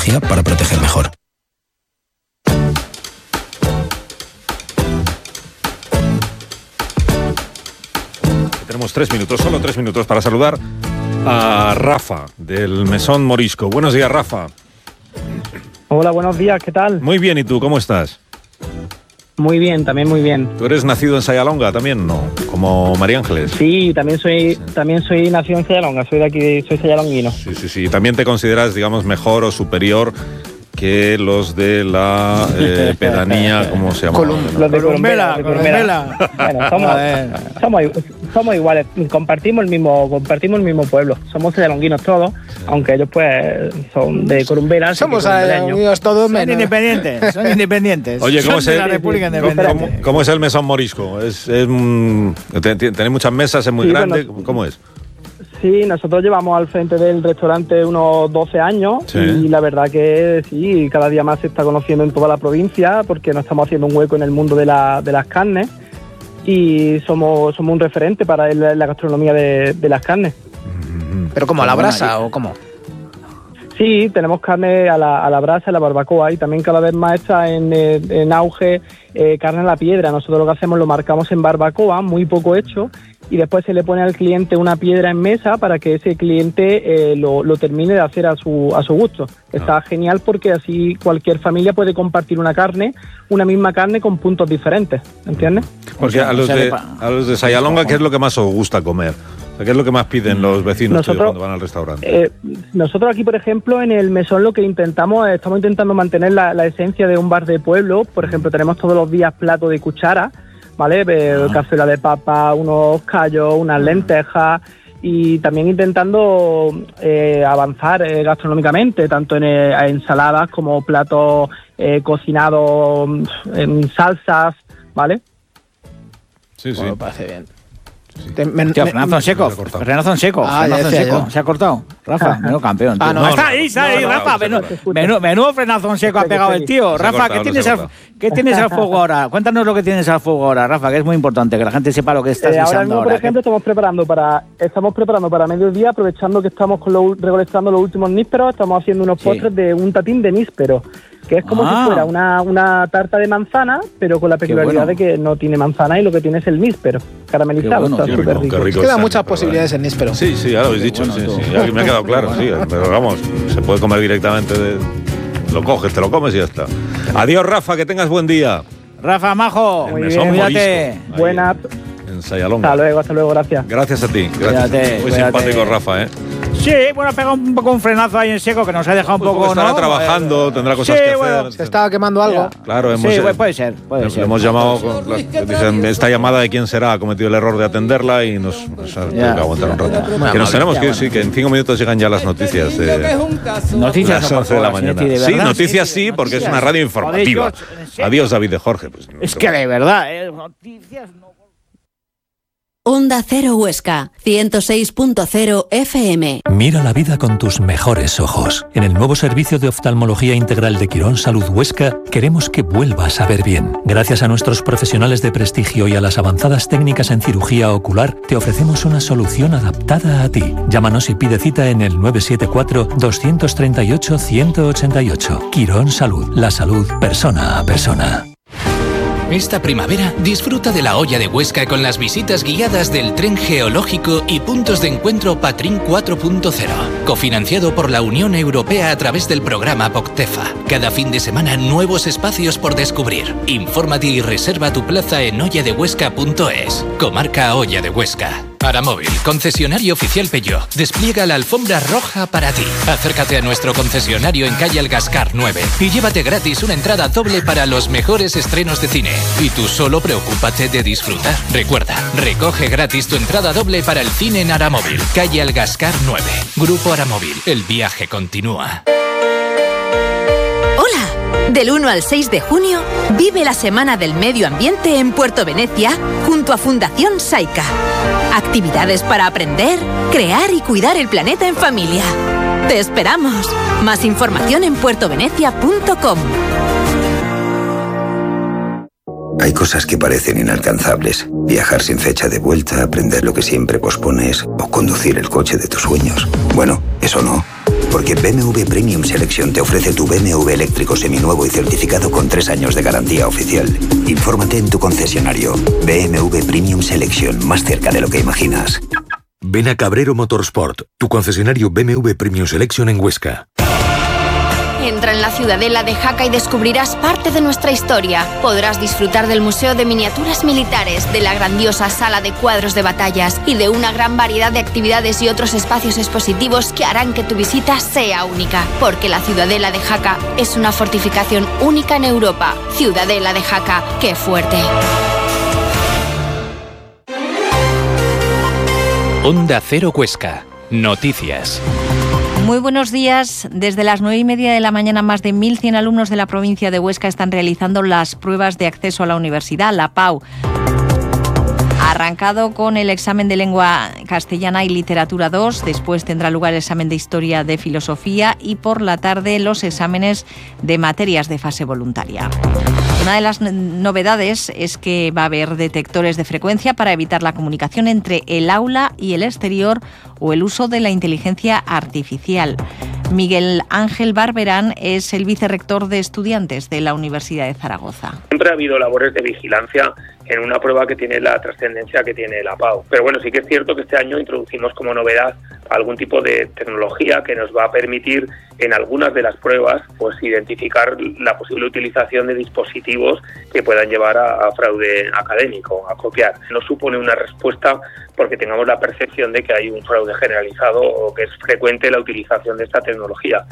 tecnología para proteger mejor. Tenemos 3 minutos, solo 3 minutos para saludar a Rafa del Mesón Morisco. Buenos días, Rafa. Hola, buenos días, ¿qué tal? Muy bien, ¿y tú cómo estás? Muy bien, también muy bien. ¿Tú eres nacido en Sayalonga también, no? Como María Ángeles. Sí, también soy nacido en Sayalonga, soy de aquí, soy sayalonguino. Sí. ¿También te consideras, digamos, mejor o superior que los de la pedanía, ¿cómo se llama? Los de Columbela. Bueno, somos iguales, compartimos el mismo pueblo. Somos sayalonguinos todos, aunque ellos pues son de Corumbela. Somos sayalonguinos todos menos. Son independientes. Oye, ¿cómo son de la República Independiente. ¿Cómo es el Mesón Morisco? ¿Tenéis muchas mesas? ¿Es muy grande? Bueno, ¿Cómo es? Sí, nosotros llevamos al frente del restaurante unos 12 años. ¿Sí? Y la verdad que sí, cada día más se está conociendo en toda la provincia porque nos estamos haciendo un hueco en el mundo de las carnes y somos un referente para la gastronomía de las carnes. ¿Pero como a la brasa o cómo? Sí, tenemos carne a la brasa, a la barbacoa y también cada vez más está en auge carne a la piedra. Nosotros lo que hacemos lo marcamos en barbacoa, muy poco hecho, y después se le pone al cliente una piedra en mesa para que ese cliente lo termine de hacer a su gusto. Está genial porque así cualquier familia puede compartir una misma carne con puntos diferentes, ¿entiendes? Porque a los de Sayalonga, ¿qué es lo que más os gusta comer? ¿Qué es lo que más piden los vecinos cuando van al restaurante? Nosotros aquí, por ejemplo, en el mesón lo que estamos intentando mantener la esencia de un bar de pueblo. Por ejemplo, tenemos todos los días plato de cuchara, ¿vale? Cazuela de papa, unos callos, unas lentejas, y también intentando avanzar gastronómicamente, tanto en ensaladas como platos cocinados en salsas, ¿vale? Sí. Bueno, parece bien. Fernando Seco. Se ha cortado. Rafa, menudo campeón. Está ahí, Rafa. Menudo Fernando Seco ha pegado el tío. Rafa, ¿qué tienes al fuego ahora? Cuéntanos lo que tienes al fuego ahora, Rafa, que es muy importante, que la gente sepa lo que estás guisando ahora. Mismo, por ejemplo, estamos preparando para mediodía, aprovechando que estamos recolectando los últimos nísperos, estamos haciendo unos postres de un tatín de níspero, que es como si fuera una tarta de manzana, pero con la peculiaridad de que no tiene manzana y lo que tiene es el níspero caramelizado. Está súper rico. Quedan muchas posibilidades en níspero. Sí, ya lo habéis dicho. Sí. Me ha quedado claro, sí. Pero vamos, se puede comer directamente. Lo coges, te lo comes y ya está. Adiós, Rafa, que tengas buen día. Rafa, majo. Muy bien, cuídate. Buena. En Sayalonga. Hasta luego, gracias. Gracias a ti. Gracias. Muy simpático, Rafa, ¿eh? Sí, bueno, ha pegado un poco un frenazo ahí en seco que nos ha dejado un poco, estará trabajando, tendrá cosas que hacer. Se estaba quemando algo. Claro, puede ser. Hemos llamado, dicen, esta llamada de quién será, ha cometido el error de atenderla y nos ha tenido que aguantar un rato. Que nos tenemos que ir, sí, que en 5 minutos llegan ya las noticias. Noticias las 11 de la mañana. Sí, noticias sí, porque es una radio informativa. Adiós, David de Jorge. Es que de verdad, noticias no. Onda Cero Huesca, 106.0 FM. Mira la vida con tus mejores ojos. En el nuevo servicio de oftalmología integral de Quirón Salud Huesca, queremos que vuelvas a ver bien. Gracias a nuestros profesionales de prestigio y a las avanzadas técnicas en cirugía ocular, te ofrecemos una solución adaptada a ti. Llámanos y pide cita en el 974-238-188. Quirón Salud, la salud persona a persona. Esta primavera disfruta de la Olla de Huesca con las visitas guiadas del Tren Geológico y puntos de encuentro Patrín 4.0, cofinanciado por la Unión Europea a través del programa POCTEFA. Cada fin de semana nuevos espacios por descubrir. Infórmate y reserva tu plaza en olladehuesca.es. Comarca Olla de Huesca. Aramóvil, concesionario oficial Peugeot, despliega la alfombra roja para ti. Acércate a nuestro concesionario en calle Algascar 9 y llévate gratis una entrada doble para los mejores estrenos de cine. Y tú solo preocúpate de disfrutar. Recuerda, recoge gratis tu entrada doble para el cine en Aramóvil, calle Algascar 9. Grupo Aramóvil, el viaje continúa. Hola, del 1 al 6 de junio, vive la Semana del Medio Ambiente en Puerto Venecia junto a Fundación Saika. Actividades para aprender, crear y cuidar el planeta en familia. ¡Te esperamos! Más información en puertovenecia.com. Hay cosas que parecen inalcanzables. Viajar sin fecha de vuelta, aprender lo que siempre pospones o conducir el coche de tus sueños. Bueno, eso no. Porque BMW Premium Selection te ofrece tu BMW eléctrico seminuevo y certificado con 3 años de garantía oficial. Infórmate en tu concesionario. BMW Premium Selection, más cerca de lo que imaginas. Ven a Cabrero Motorsport, tu concesionario BMW Premium Selection en Huesca. Entra en la Ciudadela de Jaca y descubrirás parte de nuestra historia. Podrás disfrutar del Museo de Miniaturas Militares, de la grandiosa sala de cuadros de batallas y de una gran variedad de actividades y otros espacios expositivos que harán que tu visita sea única. Porque la Ciudadela de Jaca es una fortificación única en Europa. Ciudadela de Jaca, ¡qué fuerte! Onda Cero Huesca. Noticias. Muy buenos días. Desde las 9:30 de la mañana, más de 1.100 alumnos de la provincia de Huesca están realizando las pruebas de acceso a la universidad, la PAU. Ha arrancado con el examen de lengua castellana y literatura 2, después tendrá lugar el examen de historia de filosofía y por la tarde los exámenes de materias de fase voluntaria. Una de las novedades es que va a haber detectores de frecuencia para evitar la comunicación entre el aula y el exterior o el uso de la inteligencia artificial. Miguel Ángel Barberán es el vicerrector de estudiantes de la Universidad de Zaragoza. Siempre ha habido labores de vigilancia en una prueba que tiene la trascendencia que tiene la PAU. Pero bueno, sí que es cierto que este año introducimos como novedad algún tipo de tecnología que nos va a permitir en algunas de las pruebas pues identificar la posible utilización de dispositivos que puedan llevar a fraude académico, a copiar. No supone una respuesta porque tengamos la percepción de que hay un fraude generalizado o que es frecuente la utilización de esta tecnología.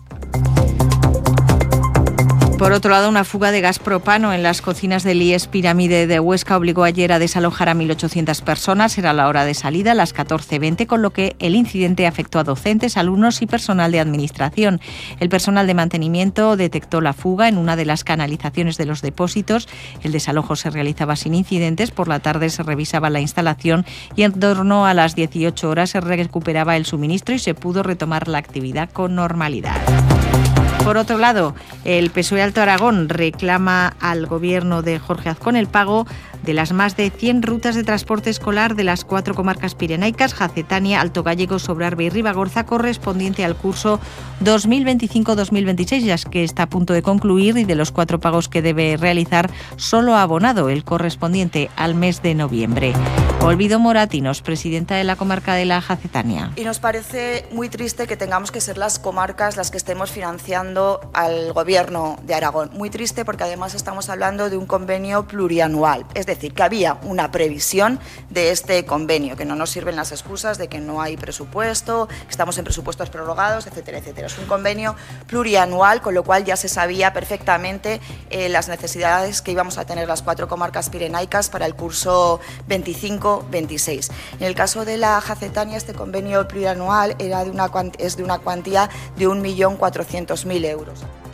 Por otro lado, una fuga de gas propano en las cocinas del IES Pirámide de Huesca obligó ayer a desalojar a 1.800 personas. Era la hora de salida, a las 14:20, con lo que el incidente afectó a docentes, alumnos y personal de administración. El personal de mantenimiento detectó la fuga en una de las canalizaciones de los depósitos. El desalojo se realizaba sin incidentes. Por la tarde se revisaba la instalación y en torno a las 18 horas se recuperaba el suministro y se pudo retomar la actividad con normalidad. Por otro lado, el PSOE Alto Aragón reclama al gobierno de Jorge Azcón el pago de las más de 100 rutas de transporte escolar de las 4 comarcas pirenaicas, Jacetania, Alto Gallego, Sobrarbe y Ribagorza, correspondiente al curso 2025-2026, ya que está a punto de concluir, y de los 4 pagos que debe realizar, solo ha abonado el correspondiente al mes de noviembre. Olvido Moratinos, presidenta de la comarca de la Jacetania. Y nos parece muy triste que tengamos que ser las comarcas las que estemos financiando al gobierno de Aragón. Muy triste porque además estamos hablando de un convenio plurianual, es decir, que había una previsión de este convenio, que no nos sirven las excusas de que no hay presupuesto, que estamos en presupuestos prorrogados, etcétera, etcétera. Es un convenio plurianual, con lo cual ya se sabía perfectamente las necesidades que íbamos a tener las 4 comarcas pirenaicas para el curso 25-26. En el caso de la Jacetania, este convenio plurianual es de una cuantía de 1.400.000 euros.